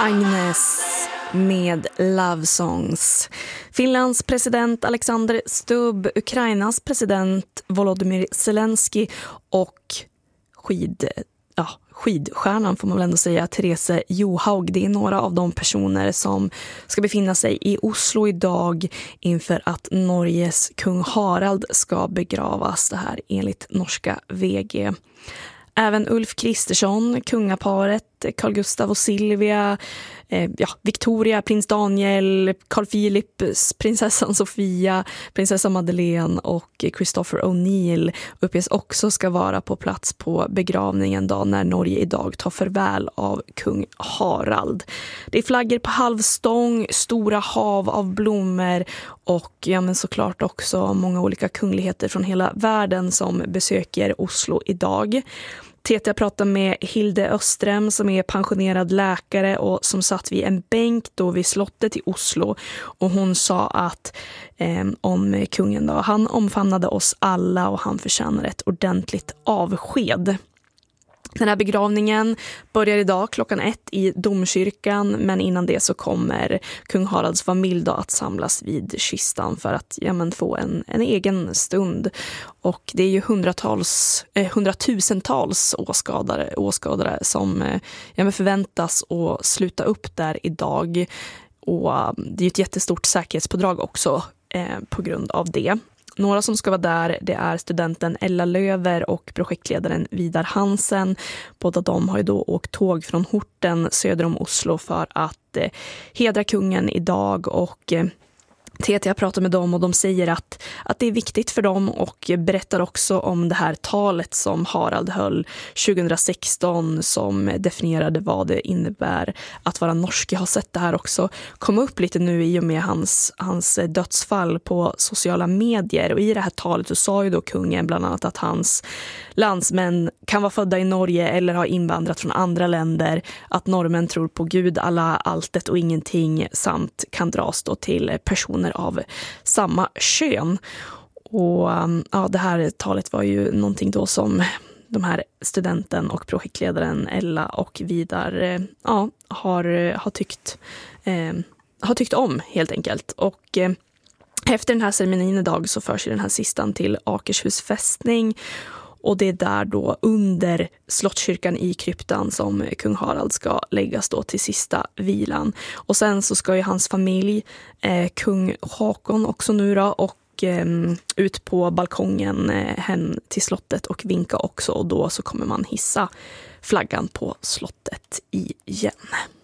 Agnes med Love Songs. Finlands president Alexander Stubb, Ukrainas president Volodymyr Zelensky och skidstjärnan får man väl ändå säga, Therese Johaug. Det är några av de personer som ska befinna sig i Oslo idag inför att Norges kung Harald ska begravas, det här enligt norska VG. Även Ulf Kristersson, kungaparet, Carl Gustaf och Silvia, Victoria, prins Daniel, Carl Philip, prinsessan Sofia, prinsessa Madeleine och Christopher O'Neill uppges också ska vara på plats på begravningen då när Norge idag tar farväl av kung Harald. Det är flaggor på halvstång, stora hav av blommor och men såklart också många olika kungligheter från hela världen som besöker Oslo idag. TT pratar med Hilde Östrem som är pensionerad läkare och som satt vid en bänk då vid slottet i Oslo, och hon sa att om kungen då, han omfamnade oss alla och han förtjänar ett ordentligt avsked. Den här begravningen börjar idag 1:00 i domkyrkan, men innan det så kommer kung Haralds familj då att samlas vid kistan för att få en egen stund. Och det är ju hundratusentals åskådare som förväntas att sluta upp där idag. Och det är ett jättestort säkerhetspådrag också på grund av det. Några som ska vara där, det är studenten Ella Löver och projektledaren Vidar Hansen. Båda de har ju då åkt tåg från Horten söder om Oslo för att hedra kungen idag, och TT pratar med dem och de säger att det är viktigt för dem, och berättar också om det här talet som Harald höll 2016 som definierade vad det innebär att vara norsk. Jag har sett det här också komma upp lite nu i och med hans dödsfall på sociala medier, och i det här talet så sa ju då kungen bland annat att hans landsmän kan vara födda i Norge eller ha invandrat från andra länder, att norrmän tror på Gud, alla, alltet och ingenting, samt kan dras då till personer av samma kön. Och det här talet var ju någonting då som de här studenten och projektledaren Ella och Vidar har tyckt om helt enkelt. Och efter den här ceremonin idag så förs den här sistan till Akershus fästning. Och det är där då under slottskyrkan i kryptan som kung Harald ska läggas då till sista vilan. Och sen så ska ju hans familj, kung Håkon också nu då, och ut på balkongen hem till slottet och vinka också. Och då så kommer man hissa flaggan på slottet igen.